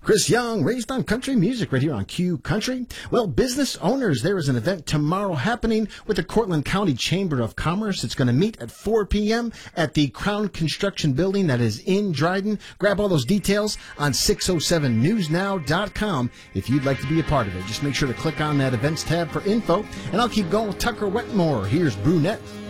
Chris Young, raised on country music right here on Q Country. Well, business owners, there is an event tomorrow happening with the Cortland County Chamber of Commerce. It's going to meet at 4 p.m. at the Crown Construction Building that is in Dryden. Grab all those details on 607newsnow.com if you'd like to be a part of it. Just make sure to click on that events tab for info, and I'll keep going with Tucker Wetmore. Here's Brunette.